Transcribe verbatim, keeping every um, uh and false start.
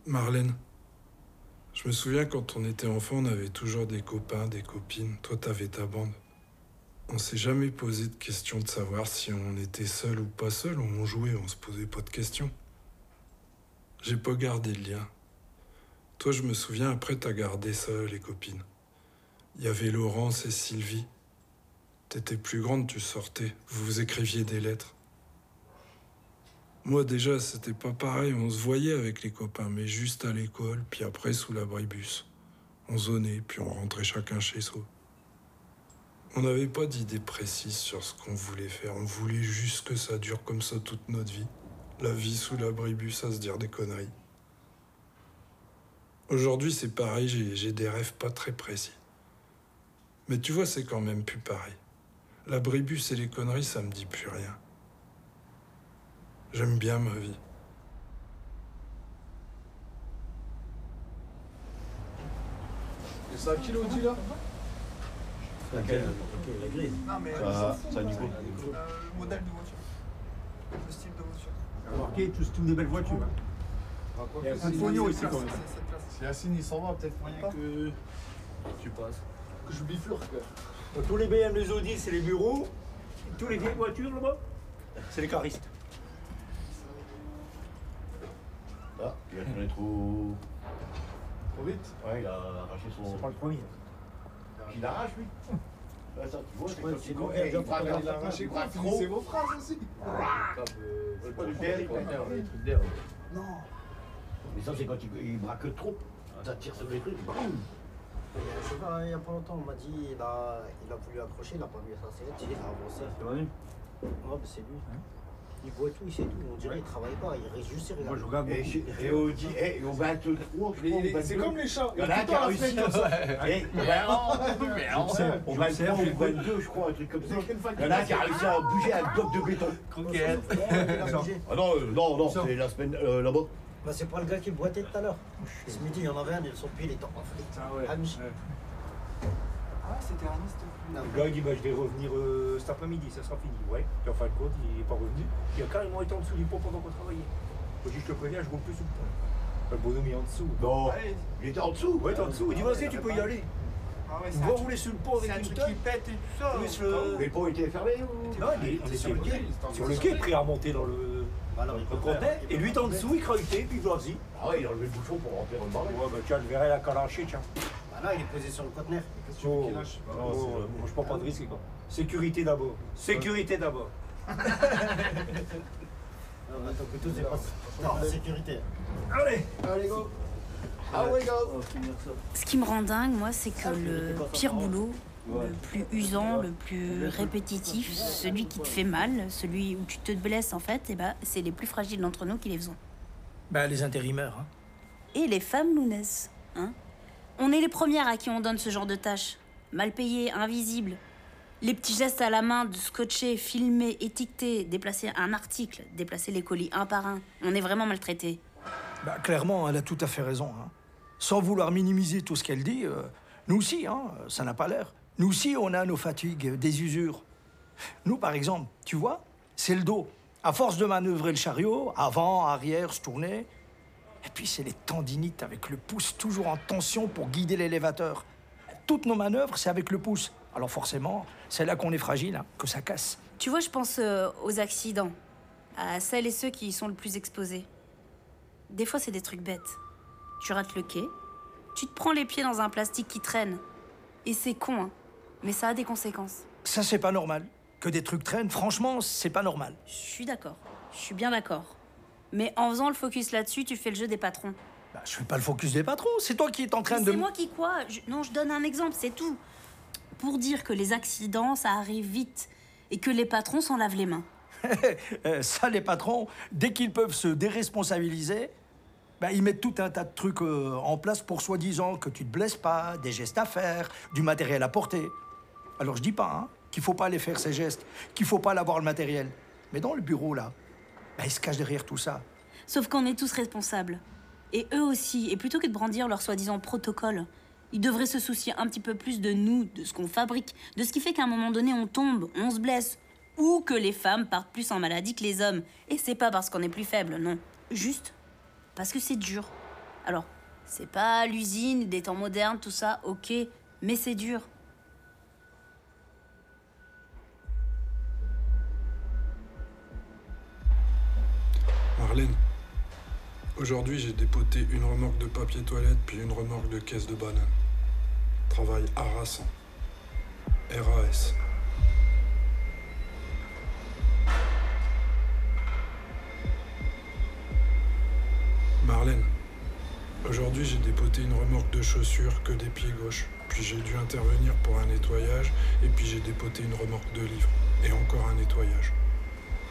Marlène, je me souviens quand on était enfant, on avait toujours des copains, des copines. Toi, t'avais ta bande. On s'est jamais posé de question de savoir si on était seul ou pas seul. On jouait, on se posait pas de questions. J'ai pas gardé le lien. Toi, je me souviens, après, t'as gardé ça, les copines. Il y avait Laurence et Sylvie. T'étais plus grande, tu sortais. Vous vous écriviez des lettres. Moi, déjà, c'était pas pareil. On se voyait avec les copains, mais juste à l'école, puis après sous l'abribus. On zonait, puis on rentrait chacun chez soi. On n'avait pas d'idée précise sur ce qu'on voulait faire. On voulait juste que ça dure comme ça toute notre vie. La vie sous l'abribus à se dire des conneries. Aujourd'hui, c'est pareil, j'ai, j'ai des rêves pas très précis. Mais tu vois, c'est quand même plus pareil. L'abribus et les conneries, ça me dit plus rien. J'aime bien ma vie. Et ça, qui l'ont dit là? Laquelle? La grise. Non, mais Ça, ça niveau. euh, le modèle de voiture. Le style de voiture. Remarquez, tous, tous des belles voitures. Hein. Il y a un peu de pognon ici quand même. Si Yacine il s'en va, peut-être moyen que Tu passes. que je bifurque. Tous les B M, les Audi, c'est les bureaux. Tous les vieilles voitures là-bas, c'est les caristes. Ah, il a tourné trop. Trop vite. Ouais, il a arraché son. C'est pas le premier. Il arrache lui. Ouais, ça, tu vois, c'est quand c'est il bon, Eh, il a il braque- Il a arraché quoi? braque trop. Finissez vos phrases aussi. C'est pas du d'air, quoi. Non. Mais ça, c'est quand il, il braque trop. Ça tire sur les trucs. Boum. Je sais pas, il y a pas longtemps, on m'a dit il a, il a voulu accrocher, il a pas mis sa sellette, il a avancé. C'est vrai. Ouais, bah c'est lui. Il voit tout, il sait tout. On dirait qu'il travaille pas, il reste juste, il Moi, regarde. je regarde. Et, chez- et au dix, et au vingt-trois, je crois, Mais il est- au C'est vingt-deux. comme les chats. Il y en a un qui a réussi. Et, ben, J'observe, au vingt-trois ou vingt-deux, je crois, un truc comme ça. Il y en a un qui a réussi à bouger un bloc de béton. Croquette. Il a bougé. Ah non, euh, non, non, c'est la semaine euh, là-bas. Bah c'est pas le gars qui boitait tout à l'heure. Ce midi, il y en avait un, il son pied, il était enflé. Ah ouais. Ami. Ah, c'était Ernest. Le gars il dit bah, je vais revenir euh, cet après-midi, ça sera fini. Ouais. Puis en fin de compte, il n'est pas revenu. Il a carrément été en dessous du pont pendant qu'on travaillait. Moi, je dis je te préviens, je roule plus sous le pont. Le bonhomme il est en dessous. Non, Allez. il était en dessous. Ouais, t'es en dessous. Il dit vas-y, tu peux y aller. Ah ouais, On c'est va un rouler sur le pont c'est avec un une truc tonne. qui pète et tout ça. Plus le- Les ponts étaient fermés ou Non, il est, on est sur le quai. Sur le quai, prêt à monter dans le, Bah alors, il le peut conteneur. faire, il Et peut lui, t'es en dessous, il crahutait, puis vas-y. Ah ouais, il a enlevé le bouchon pour remplir le baril. Ouais, bah tiens, je verrai la calanchée, tiens. Bah là, il est posé sur le conteneur. Qu'est-ce que tu veux qu'il lâche? Oh, oh, moi, je prends pas de risque, quoi. Sécurité d'abord. Sécurité d'abord. Ah, bah, ton couteau, c'est pas. Non, sécurité. Allez. Allez, go. Ah ouais, go. Ce qui me rend dingue, moi, c'est que le pire boulot, le plus usant, le plus répétitif, celui qui te fait mal, celui où tu te blesses en fait, eh ben, c'est les plus fragiles d'entre nous qui les faisons. Bah, les intérimaires, hein. Et les femmes lounaises, hein. On est les premières à qui on donne ce genre de tâches. Mal payées, invisibles. Les petits gestes à la main de scotcher, filmer, étiqueter, déplacer un article, déplacer les colis un par un. On est vraiment maltraités. Bah, clairement, elle a tout à fait raison. Hein. Sans vouloir minimiser tout ce qu'elle dit, euh, nous aussi, hein, ça n'a pas l'air. Nous aussi, on a nos fatigues, des usures. Nous, par exemple, tu vois, c'est le dos. À force de manœuvrer le chariot, avant, arrière, se tourner. Et puis, c'est les tendinites avec le pouce toujours en tension pour guider l'élévateur. Toutes nos manœuvres, c'est avec le pouce. Alors forcément, c'est là qu'on est fragile, hein, que ça casse. Tu vois, je pense euh, aux accidents, à celles et ceux qui y sont le plus exposés. Des fois, c'est des trucs bêtes. Tu rates le quai, tu te prends les pieds dans un plastique qui traîne. Et c'est con, hein, mais ça a des conséquences. Ça, c'est pas normal. Que des trucs traînent, franchement, c'est pas normal. Je suis d'accord, je suis bien d'accord. Mais en faisant le focus là-dessus, tu fais le jeu des patrons. Bah, je fais pas le focus des patrons, c'est toi qui es en train Mais de... c'est moi qui quoi je... Non, je donne un exemple, c'est tout. Pour dire que les accidents, ça arrive vite. Et que les patrons s'en lavent les mains. Euh, ça, les patrons, dès qu'ils peuvent se déresponsabiliser, bah, ils mettent tout un tas de trucs euh, en place pour soi-disant que tu te blesses pas, des gestes à faire, du matériel à porter. Alors je dis pas hein, qu'il faut pas aller faire ces gestes, qu'il faut pas l'avoir le matériel. Mais dans le bureau, là, bah, ils se cachent derrière tout ça. Sauf qu'on est tous responsables. Et eux aussi. Et plutôt que de brandir leur soi-disant protocole, ils devraient se soucier un petit peu plus de nous, de ce qu'on fabrique, de ce qui fait qu'à un moment donné, on tombe, on se blesse. Ou que les femmes partent plus en maladie que les hommes. Et c'est pas parce qu'on est plus faible, non. Juste parce que c'est dur. Alors, c'est pas l'usine, des temps modernes, tout ça, ok, mais c'est dur. Marlène, aujourd'hui j'ai dépoté une remorque de papier toilette puis une remorque de caisse de banane. Travail harassant. R A S. Marlène, aujourd'hui j'ai dépoté une remorque de chaussures que des pieds gauches. Puis j'ai dû intervenir pour un nettoyage et puis j'ai dépoté une remorque de livres. Et encore un nettoyage.